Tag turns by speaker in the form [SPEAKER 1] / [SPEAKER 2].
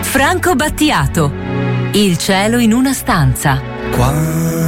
[SPEAKER 1] Franco Battiato, Il cielo in una stanza.
[SPEAKER 2] Quando